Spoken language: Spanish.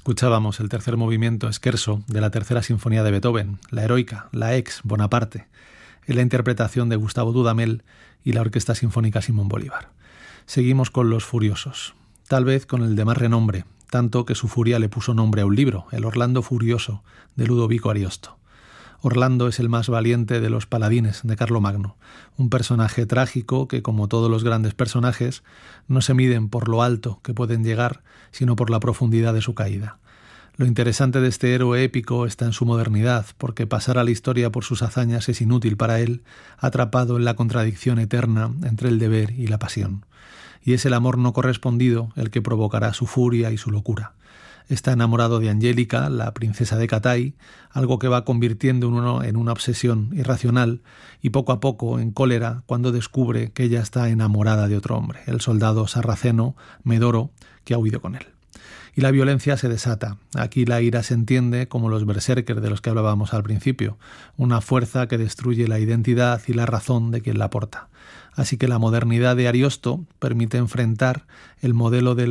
Escuchábamos el tercer movimiento scherzo de la tercera sinfonía de Beethoven, la heroica, la ex Bonaparte, en la interpretación de Gustavo Dudamel y la Orquesta Sinfónica Simón Bolívar. Seguimos con Los Furiosos, tal vez con el de más renombre, tanto que su furia le puso nombre a un libro, El Orlando Furioso, de Ludovico Ariosto. Orlando es el más valiente de los paladines de Carlomagno, un personaje trágico que, como todos los grandes personajes, no se miden por lo alto que pueden llegar, sino por la profundidad de su caída. Lo interesante de este héroe épico está en su modernidad, porque pasar a la historia por sus hazañas es inútil para él, atrapado en la contradicción eterna entre el deber y la pasión. Y es el amor no correspondido el que provocará su furia y su locura. Está enamorado de Angélica, la princesa de Catay, algo que va convirtiendo en una obsesión irracional y poco a poco en cólera cuando descubre que ella está enamorada de otro hombre, el soldado sarraceno Medoro, que ha huido con él. Y la violencia se desata. Aquí la ira se entiende como los berserkers de los que hablábamos al principio, una fuerza que destruye la identidad y la razón de quien la porta. Así que la modernidad de Ariosto permite enfrentar el modelo del